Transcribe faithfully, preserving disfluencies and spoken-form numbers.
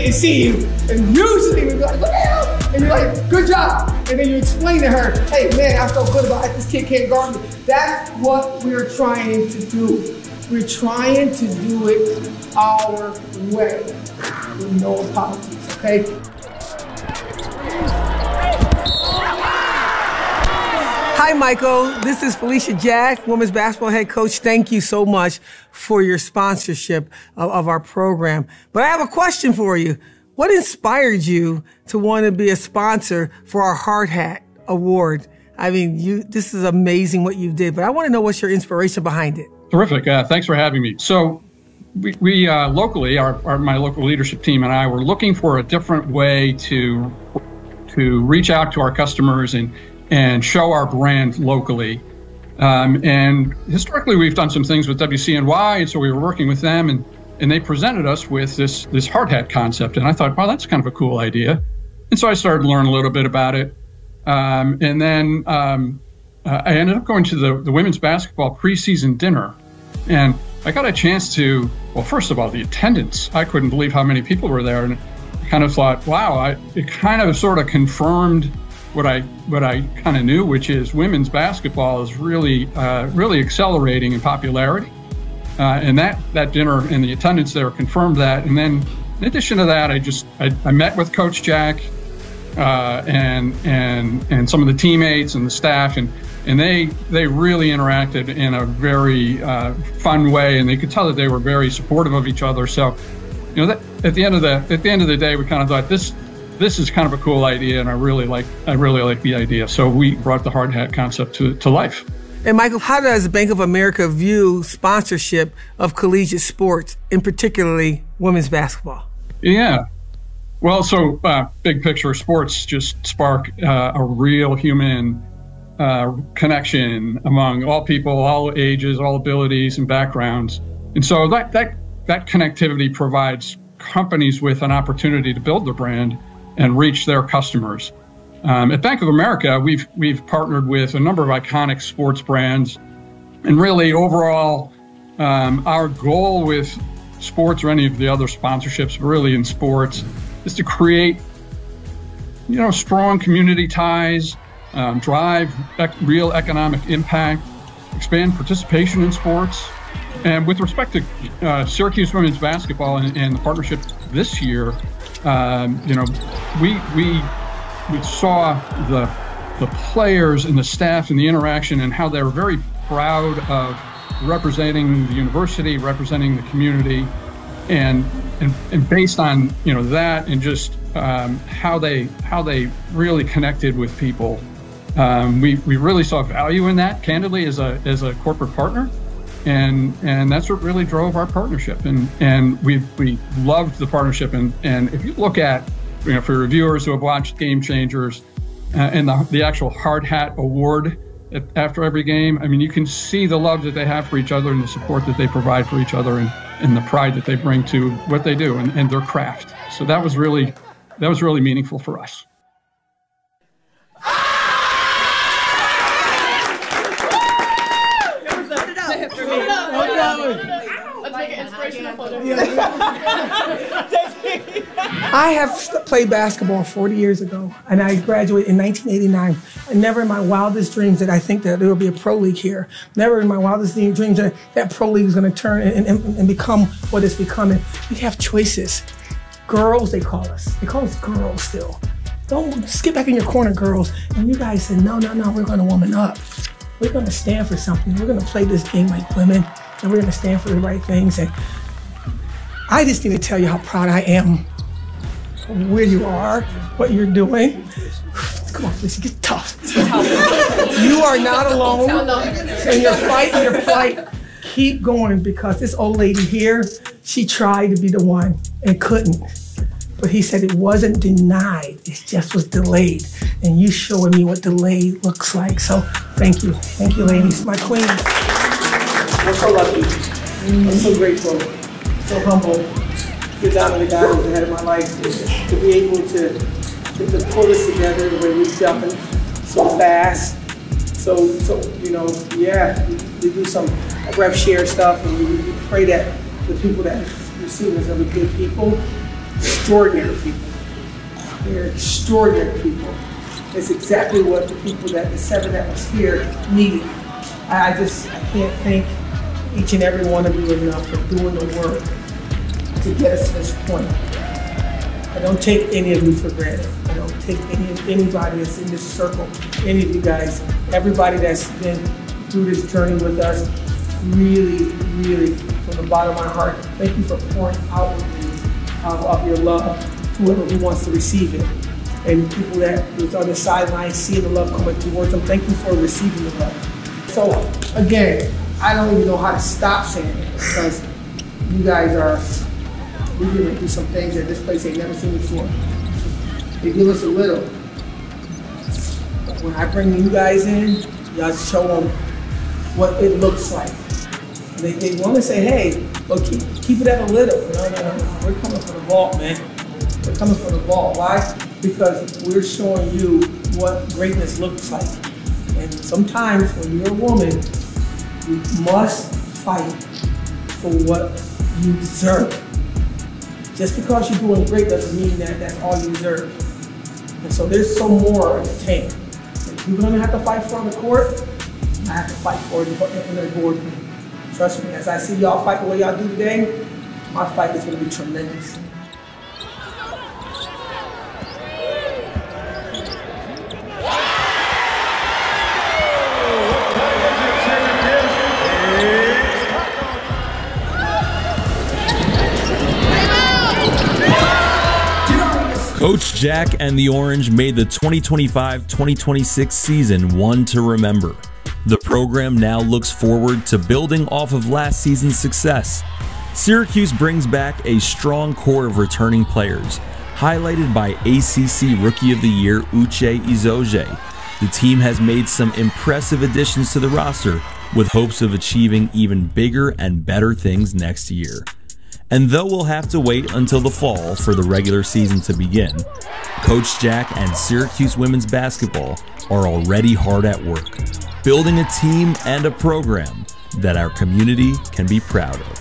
can't see you. And usually we'd be like, look at him. And you're like, good job. And then you explain to her, hey, man, I felt good about it. This kid can't guard me. That's what we're trying to do. We're trying to do it our way with no apologies, okay? Hi, Michael. This is Felicia Jack, women's basketball head coach. Thank you so much for your sponsorship of, of our program. But I have a question for you. What inspired you to want to be a sponsor for our Hard Hat Award? I mean, you, this is amazing what you did, but I want to know what's your inspiration behind it. Terrific. Uh, thanks for having me. So we, we uh, locally, our, our, my local leadership team and I were looking for a different way to, to reach out to our customers and and show our brand locally. Um, and historically, we've done some things with W C N Y, and so we were working with them, and, and they presented us with this, this hard hat concept. And I thought, wow, that's kind of a cool idea. And so I started to learn a little bit about it. Um, and then um, uh, I ended up going to the, the women's basketball preseason dinner. And I got a chance to, well, first of all, the attendance. I couldn't believe how many people were there. And I kind of thought, wow, I, it kind of sort of confirmed what I what I kind of knew, which is women's basketball is really uh, really accelerating in popularity, uh, and that that dinner and the attendance there confirmed that. And then in addition to that, I just I, I met with Coach Jack uh, and and and some of the teammates and the staff, and and they they really interacted in a very uh, fun way, and they could tell that they were very supportive of each other. So, you know, that, at the end of the at the end of the day, we kind of thought this. This is kind of a cool idea, and I really like I really like the idea. So we brought the hard hat concept to, to life. And Michael, how does Bank of America view sponsorship of collegiate sports, and particularly women's basketball? Yeah, well, so uh, big picture, sports just spark uh, a real human uh, connection among all people, all ages, all abilities and backgrounds. And so that that that connectivity provides companies with an opportunity to build their brand and reach their customers. Um, at Bank of America, we've we've partnered with a number of iconic sports brands, and really overall, um, our goal with sports or any of the other sponsorships, really in sports, is to create, you know, strong community ties, um, drive ec- real economic impact, expand participation in sports. And with respect to uh, Syracuse women's basketball and, and the partnership this year, um, you know, we we we saw the the players and the staff and the interaction and how they were very proud of representing the university, representing the community, and and, and based on you know that and just um, how they how they really connected with people, um, we we really saw value in that. Candidly, as a as a corporate partner. And and that's what really drove our partnership, and and we we loved the partnership. And and if you look at, you know, for reviewers who have watched Game Changers uh, and the the actual Hard Hat Award at, after every game, I mean, you can see the love that they have for each other and the support that they provide for each other, and, and the pride that they bring to what they do and, and their craft. So that was really that was really meaningful for us. Let's make an inspirational photo. I have played basketball forty years ago, and I graduated in nineteen eighty-nine. And never in my wildest dreams did I think that there would be a pro league here. Never in my wildest dreams that that pro league is going to turn and, and, and become what it's becoming. We have choices. Girls, they call us. They call us girls still. Don't just get back in your corner, girls. And you guys said, no, no, no, we're going to woman up. We're going to stand for something. We're going to play this game like women, and we're going to stand for the right things. And I just need to tell you how proud I am of where you are, what you're doing. Come on, Felicia, get tough. You are not alone in your fight, in your plight. Keep going, because this old lady here, she tried to be the one and couldn't. But he said it wasn't denied, it just was delayed. And you showing me what delayed looks like. So thank you. Thank you, ladies. My queen. I'm so lucky. I'm so grateful. So humble. You're down to the guy who's ahead of my life. To be able to, to, to pull this together the way we're jumping so fast. So, so you know, yeah, we, we do some rev share stuff, and we, we pray that the people that receive us are the good people. extraordinary people. They're extraordinary people. It's exactly what the people that the seven that was here needed. I just I can't thank each and every one of you enough for doing the work to get us to this point. I don't take any of you for granted. I don't take any anybody that's in this circle, any of you guys, everybody that's been through this journey with us. Really, really, from the bottom of my heart, thank you for pouring out with me of, of your love to whoever who wants to receive it. And people that was on the sidelines seeing the love coming towards them, thank you for receiving the love. So again, I don't even know how to stop saying it because you guys are, we're going to do some things that this place ain't never seen before. They give us a little. But when I bring you guys in, y'all show them what it looks like. And they, they want to say, hey, well, keep, keep it at a little. No, no, no, no. We're coming for the vault, man. We're coming for the vault. Why? Because we're showing you what greatness looks like. And sometimes when you're a woman, you must fight for what you deserve. Just because you're doing great doesn't mean that that's all you deserve. And so there's some more to take. If you're gonna have to fight for on the court, I have to fight for it in the boardroom. Trust me, as I see y'all fight the way y'all do today, my fight is gonna be tremendous. Coach Jack and the Orange made the twenty twenty-five twenty twenty-six season one to remember. The program now looks forward to building off of last season's success. Syracuse brings back a strong core of returning players, highlighted by A C C Rookie of the Year Uche Izoje. The team has made some impressive additions to the roster, with hopes of achieving even bigger and better things next year. And though we'll have to wait until the fall for the regular season to begin, Coach Jack and Syracuse women's basketball are already hard at work, building a team and a program that our community can be proud of.